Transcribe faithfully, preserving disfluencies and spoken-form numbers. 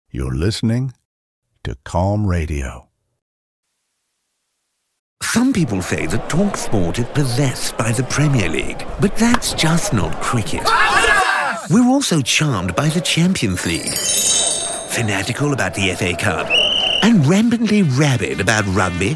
You're listening to Calm Radio. Some people say that TalkSport is possessed by the Premier League, but that's just not cricket. We're also charmed by the Champions League, fanatical about the F A Cup, and rampantly rabid about rugby,